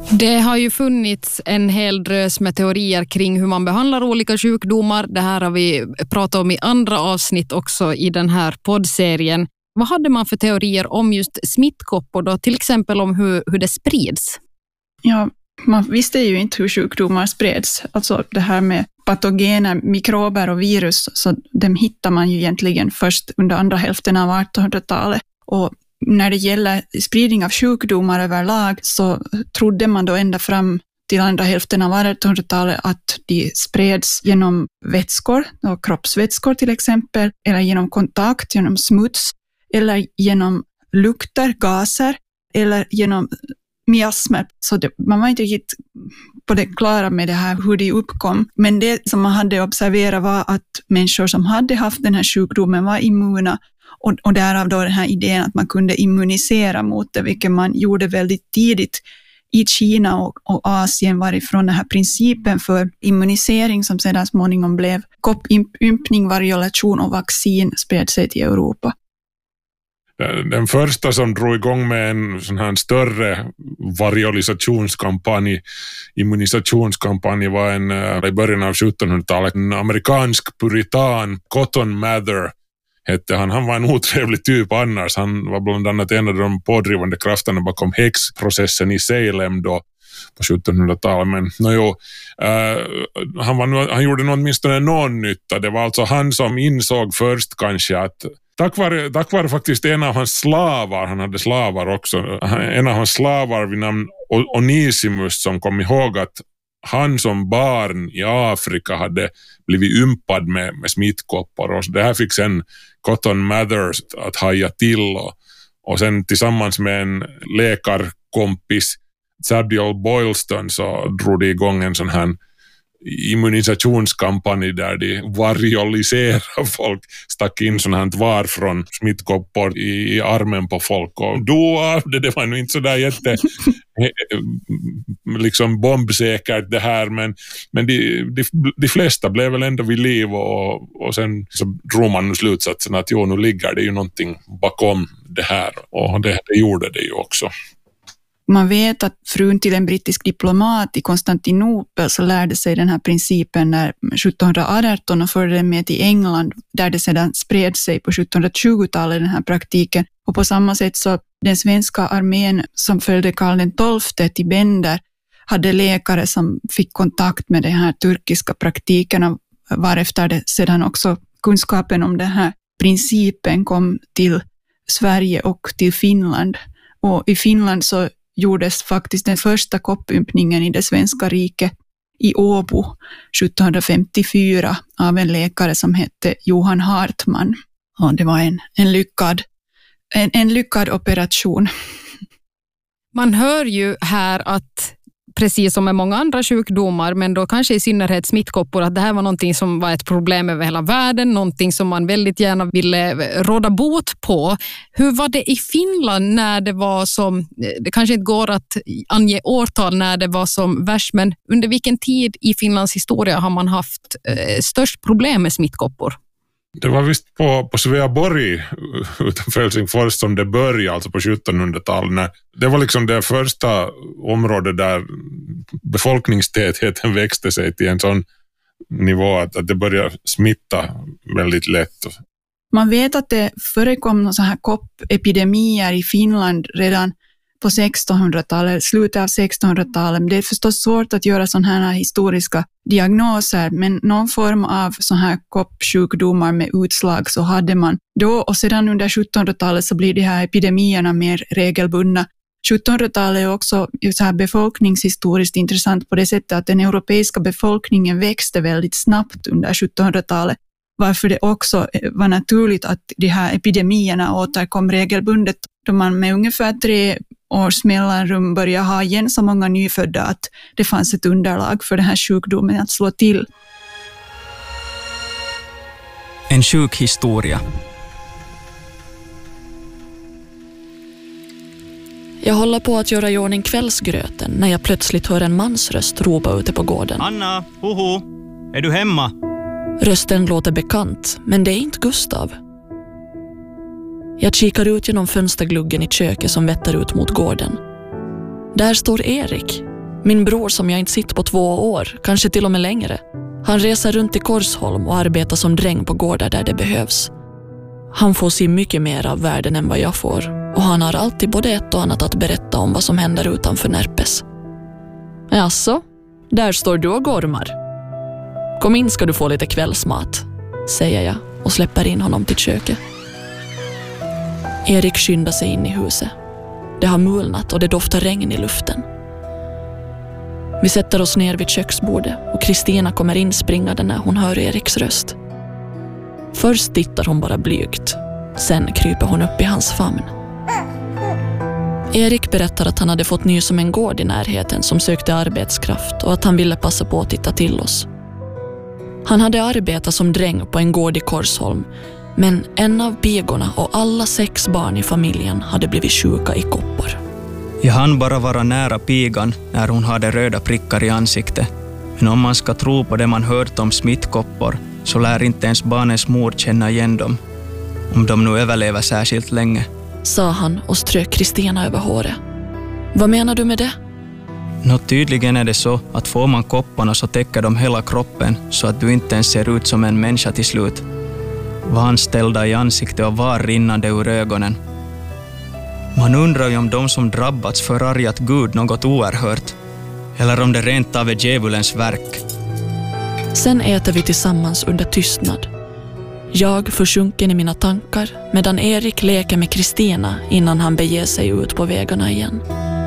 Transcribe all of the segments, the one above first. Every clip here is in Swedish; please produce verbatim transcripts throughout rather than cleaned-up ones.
Det har ju funnits en hel drös med teorier kring hur man behandlar olika sjukdomar. Det här har vi pratat om i andra avsnitt också i den här poddserien. Vad hade man för teorier om just smittkoppor då? Till exempel om hur, hur det sprids? Ja, man visste ju inte hur sjukdomar spreds. Alltså det här med patogena mikrober och virus, så dem hittar man ju egentligen först under andra hälften av artonhundratalet. Och när det gäller spridning av sjukdomar överlag så trodde man då ända fram till andra hälften av artonhundratalet att de spreds genom vätskor, och kroppsvätskor till exempel, eller genom kontakt, genom smuts, eller genom lukter, gaser, eller genom miasmer. Så det, man var inte riktigt på det klara med det här hur de uppkom. Men det som man hade observerat var att människor som hade haft den här sjukdomen var immuna. Och, och därav då den här idén att man kunde immunisera mot det, vilket man gjorde väldigt tidigt i Kina och, och Asien, varifrån den här principen för immunisering som sedan småningom blev koppympning, variolation och vaccin spred sig till Europa. Den första som drog igång med en sån här större varialisationskampanj, immunisationskampanj, var en, i början av sjuttonhundratalet, en amerikansk puritan, Cotton Mather hette han. Han var en otrevlig typ annars. Han var bland annat en av de pådrivande krafterna bakom häxprocessen i Salem då på sjuttonhundratalet. Men no, jo, uh, han, var, han gjorde åtminstone någon nytta. Det var alltså han som insåg först kanske att Tack vare, tack vare faktiskt en av hans slavar, han hade slavar också, en av hans slavar vid namn Onesimus som kom ihåg att han som barn i Afrika hade blivit ympad med, med smittkoppor, och det här fick sen Cotton Mather att haja till, och, och sen tillsammans med en läkarkompis, Samuel Boylston, så drog de igång en sån här immunisationskampanj där de varioliserar folk, stack in sån här var från smittkoppor i, i armen på folk och då av det, det var nog inte så där jätte liksom bombsäkert det här, men, men de, de, de flesta blev väl ändå vid liv, och, och sen så drog man slutsatsen att jo, nu ligger det ju någonting bakom det här, och det, det gjorde det ju också. Man vet att frun till en brittisk diplomat i Konstantinopel så lärde sig den här principen när sjuttonhundraarton och förde den med till England, där det sedan spred sig på sjuttonhundratjugotalet, den här praktiken. Och på samma sätt så den svenska armén som följde Karl den tolfte till Bender hade läkare som fick kontakt med den här turkiska praktiken, och varefter det sedan också kunskapen om den här principen kom till Sverige och till Finland. Och i Finland så gjordes faktiskt den första koppympningen i det svenska riket i Åbo sjuttonhundrafemtiofyra av en läkare som hette Johan Hartman. Och det var en, en, lyckad, en, en lyckad operation. Man hör ju här att precis som med många andra sjukdomar, men då kanske i synnerhet smittkoppor, att det här var någonting som var ett problem över hela världen, någonting som man väldigt gärna ville råda bot på. Hur var det i Finland när det var som, det kanske inte går att ange årtal när det var som värst, men under vilken tid i Finlands historia har man haft eh, störst problem med smittkoppor? Det var visst på, på Sveaborg utanför Helsingfors som det började, alltså på sjuttonhundratalet. Det var liksom det första området där befolkningstätheten växte sig till en sån nivå att, att det började smitta väldigt lätt. Man vet att det förekom så här koppepidemier i Finland redan på sextonhundratalet, slutet av sextonhundratalet. Det är förstås svårt att göra sådana här historiska diagnoser, men någon form av så här koppsjukdomar med utslag så hade man då, och sedan under sjuttonhundratalet så blir de här epidemierna mer regelbundna. sjuttonhundratalet är också så här befolkningshistoriskt intressant på det sättet att den europeiska befolkningen växte väldigt snabbt under sjuttonhundratalet, varför det också var naturligt att de här epidemierna återkom regelbundet, då man med ungefär tre års mellanrum började ha igen så många nyfödda att det fanns ett underlag för den här sjukdomen att slå till. En sjuk historia. Jag håller på att göra i ordning kvällsgröten när jag plötsligt hör en mans röst ropa ute på gården. Anna, hoho, är du hemma? Rösten låter bekant, men det är inte Gustav. Jag kikar ut genom fönstergluggen i köket som vetter ut mot gården. Där står Erik, Min bror som jag inte sitter på två år, kanske till och med längre. Han reser runt i Korsholm och arbetar som dräng på gårdar där det behövs. Han får se mycket mer av världen än vad jag får. Och han har alltid både ett och annat att berätta om vad som händer utanför Närpes. Jaså, där står du och gormar. Kom in ska du få lite kvällsmat, säger jag och släpper in honom till köket. Erik skyndar sig in i huset. Det har mulnat och det doftar regn i luften. Vi sätter oss ner vid köksbordet och Kristina kommer in springande när hon hör Eriks röst. Först tittar hon bara blygt. Sen kryper hon upp i hans famn. Erik berättar att han hade fått nys om en gård i närheten som sökte arbetskraft och att han ville passa på att titta till oss. Han hade arbetat som dräng på en gård i Korsholm, men en av pigorna och alla sex barn i familjen hade blivit sjuka i koppor. Jag hann bara vara nära pigan när hon hade röda prickar i ansiktet. Men om man ska tro på det man hört om smittkoppor så lär inte ens barnens mor känna igen dem. Om de nu överlever särskilt länge. Sa han och strök Kristina över håret. Vad menar du med det? Nå, tydligen är det så att får man kopparna så täcker de hela kroppen så att du inte ens ser ut som en människa till slut. Vanställda i ansiktet och var rinnande ur ögonen. Man undrar ju om de som drabbats förargat Gud något oerhört. Eller om det rent av är djävulens verk. Sen äter vi tillsammans under tystnad. Jag försjunken i mina tankar medan Erik leker med Kristina innan han beger sig ut på vägarna igen.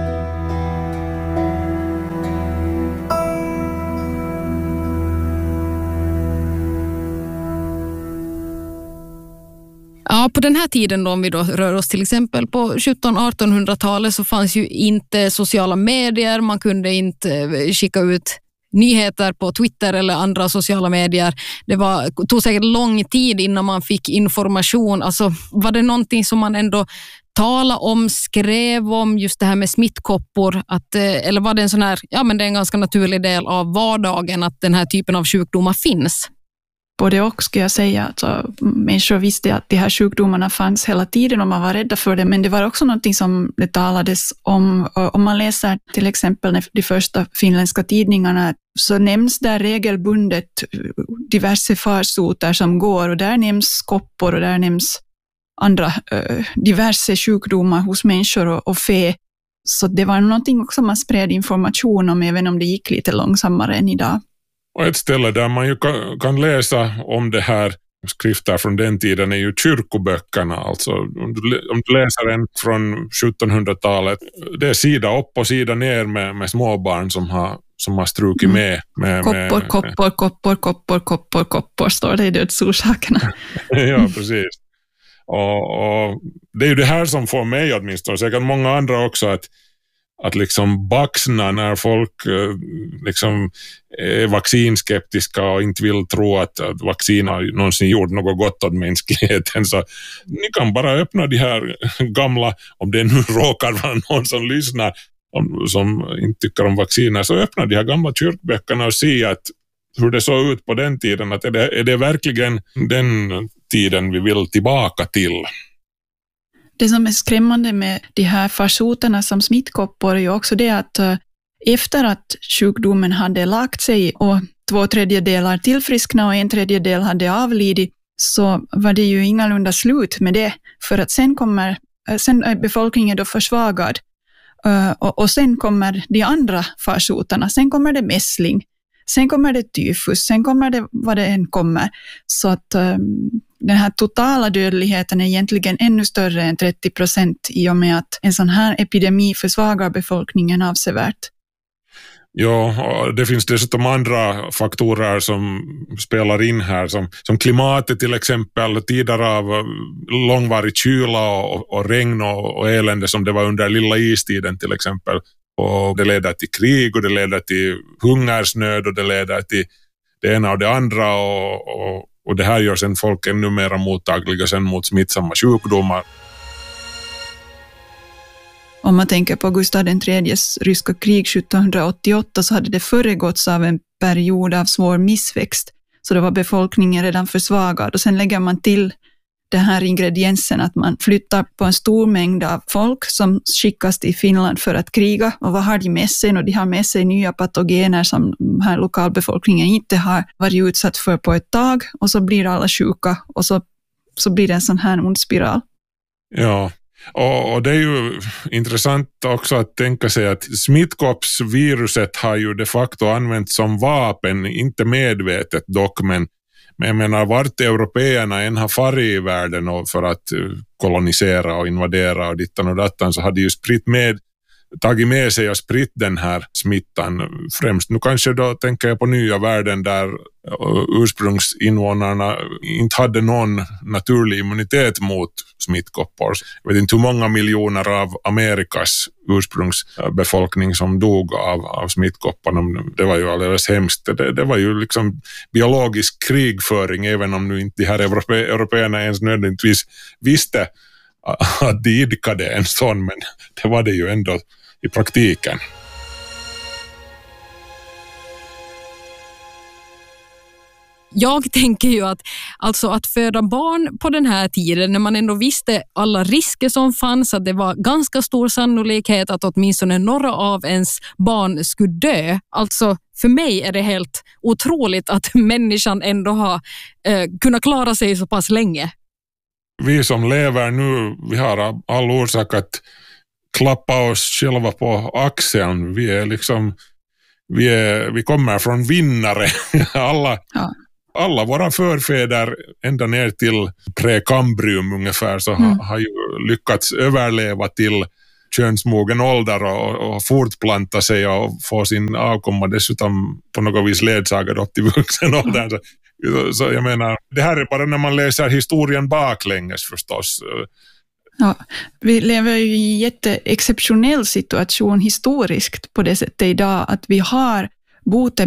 Ja, på den här tiden då, om vi då rör oss till exempel på sjuttonhundra-artonhundratalet så fanns ju inte sociala medier, man kunde inte skicka ut nyheter på Twitter eller andra sociala medier. Det var, tog säkert lång tid innan man fick information. Alltså, var det någonting som man ändå talade om, skrev om, just det här med smittkoppor? Att, eller var det en sån här, ja men det är en ganska naturlig del av vardagen att den här typen av sjukdomar finns? Både och ska jag säga. Alltså, människor visste att de här sjukdomarna fanns hela tiden och man var rädda för det. Men det var också någonting som det talades om. Om man läser till exempel de första finländska tidningarna så nämns där regelbundet diverse farsoter som går. Och där nämns koppor och där nämns andra diverse sjukdomar hos människor och, och fe. Så det var någonting också man spred information om även om det gick lite långsammare än idag. Och ett ställe där man ju kan, kan läsa om det här skrifter från den tiden är ju kyrkoböckerna. Alltså om du, om du läser en från sjuttonhundratalet, det är sida upp och sida ner med, med småbarn som har, som har strukit med. med koppor, med, koppor, koppor, koppor, koppor, koppor står det i dödsorsakerna. Ja, precis. Och, och det är ju det här som får mig åtminstone, och säkert många andra också, att att liksom baxna när folk eh, liksom är vaccinskeptiska och inte vill tro att, att vaccin har någonsin gjort något gott åt mänskligheten. Så ni kan bara öppna de här gamla, om det nu råkar vara någon som lyssnar om, som inte tycker om vacciner, så öppna de här gamla kyrkböckerna och se att hur det såg ut på den tiden. Att är, det, är det verkligen den tiden vi vill tillbaka till? Det som är skrämmande med de här farsoterna som smittkoppor är ju också det att efter att sjukdomen hade lagt sig och två tredjedelar tillfriskna och en tredjedel hade avlidit, så var det ju ingalunda slut med det. För att sen kommer sen är befolkningen då försvagad och, och sen kommer de andra farsoterna. Sen kommer det mässling, sen kommer det tyfus, sen kommer det vad det än kommer. Så att den här totala dödligheten är egentligen ännu större än trettio procent i och med att en sån här epidemi försvagar befolkningen avsevärt. Ja, det finns dessutom andra faktorer som spelar in här, som, som klimatet till exempel, tider av långvarig kyla och, och regn och, och elände som det var under lilla istiden till exempel. Och det leder till krig och det leder till hungersnöd och det leder till det ena och det andra och, och Och det här gör sen folk ännu mer mottagliga sen mot smittsamma sjukdomar. Om man tänker på Gustav den tredjes ryska krig sjuttonhundraåttioåtta så hade det föregåtts av en period av svår missväxt. Så då var befolkningen redan försvagad. Och sen lägger man till den här ingrediensen att man flyttar på en stor mängd av folk som skickas till Finland för att kriga. Och vad har de med sig? Och de har med sig nya patogener som den här lokalbefolkningen inte har varit utsatt för på ett tag. Och så blir alla sjuka och så, så blir det en sån här ond spiral. Ja, och, och det är ju intressant också att tänka sig att smittkoppsviruset har ju de facto använts som vapen, inte medvetet dock, men Men jag menar, vart européerna än har farit i världen och för att kolonisera och invadera och dittan och dattan, så hade ju spritt med, tagit med sig och spritt den här smittan främst. Nu kanske då tänker jag på nya världen där ursprungsinvånarna inte hade någon naturlig immunitet mot smittkoppor. Jag vet inte hur många miljoner av Amerikas ursprungsbefolkning som dog av, av smittkopparna. Det var ju alldeles hemskt. Det, det var ju liksom biologisk krigföring, även om nu inte de här europe, européerna ens nödvändigtvis visste att de idkade en sån, men det var det ju ändå i praktiken. Jag tänker ju att, alltså att föda barn på den här tiden, när man ändå visste alla risker som fanns, att det var ganska stor sannolikhet att åtminstone några av ens barn skulle dö. Alltså för mig är det helt otroligt att människan ändå har eh, kunnat klara sig så pass länge. Vi som lever nu, vi har all orsak att klappa oss själva på axeln. Vi är liksom, vi, är, vi kommer från vinnare. alla, ja. alla våra förfäder ända ner till prekambrium ungefär så mm. har, har ju lyckats överleva till könsmogen ålder och, och fortplanta sig och få sin avkomma dessutom på något vis ledsagad upp till vuxen ålder. Mm. Så, så jag menar, det här är bara när man läser historien baklänges förstås. Ja, vi lever ju i en jätteexceptionell situation historiskt på det sättet idag att vi har botemedel